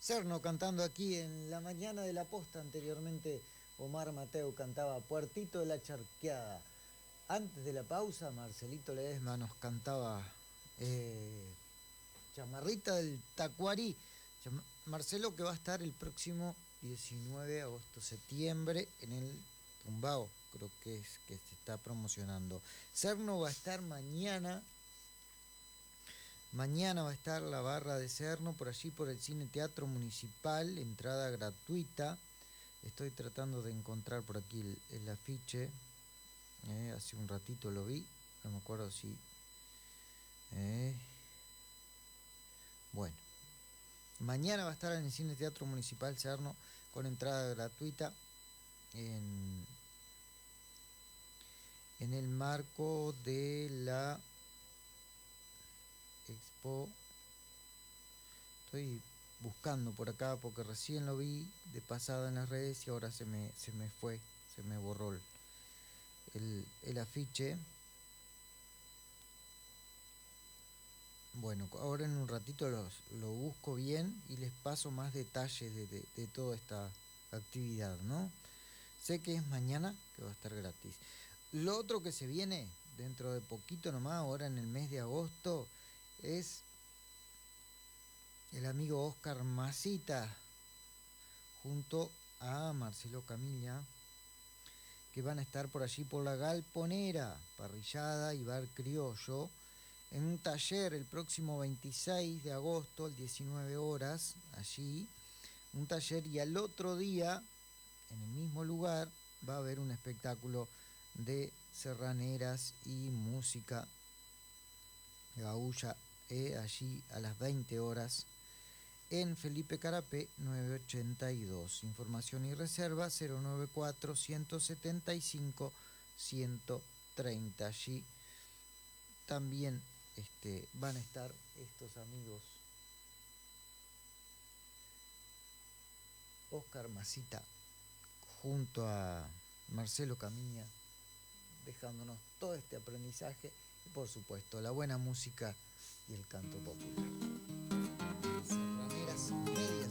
Serno cantando aquí en la mañana de la posta. Anteriormente Omar Mateo cantaba Puertito de la Charqueada. Antes de la pausa Marcelito Ledesma nos cantaba Chamarrita del Tacuarí. Marcelo, que va a estar el próximo 19 de agosto, septiembre en el Tumbao, creo que es que se está promocionando. Serno va a estar mañana. Mañana va a estar la barra de Serno por allí, por el Cine Teatro Municipal, entrada gratuita. Estoy tratando de encontrar por aquí el afiche. Hace un ratito lo vi, no me acuerdo si... Bueno, mañana va a estar en el Cine Teatro Municipal Serno con entrada gratuita en el marco de la Expo. Estoy buscando por acá porque recién lo vi de pasada en las redes y ahora se me fue, se me borró el afiche. Bueno, ahora en un ratito lo busco bien y les paso más detalles de toda esta actividad, ¿no? Sé que es mañana, que va a estar gratis. Lo otro que se viene dentro de poquito nomás, ahora en el mes de agosto, es el amigo Oscar Masita junto a Marcelo Camilla, que van a estar por allí por la Galponera, parrillada y bar criollo, en un taller el próximo 26 de agosto, al 19 horas, allí, un taller, y al otro día, en el mismo lugar, va a haber un espectáculo de serraneras y música gaulla, allí a las 20 horas, en Felipe Carapé 982. Información y reserva 094 175 130. Allí también van a estar estos amigos Oscar Masita junto a Marcelo Camiña, dejándonos todo este aprendizaje y por supuesto la buena música y el canto popular. Serraneras media